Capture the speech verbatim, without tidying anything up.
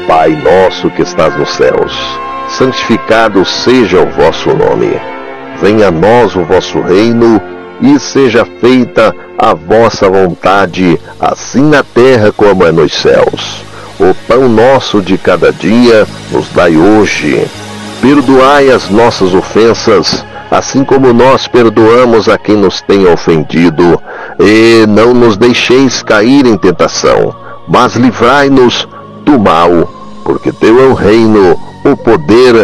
Pai nosso que estás nos céus, santificado seja o vosso nome. Venha a nós o vosso reino, e seja feita a vossa vontade, assim na terra como é nos céus. O pão nosso de cada dia nos dai hoje. Perdoai as nossas ofensas, assim como nós perdoamos a quem nos tem ofendido. E não nos deixeis cair em tentação, mas livrai-nos do mal, porque teu é o reino, o poder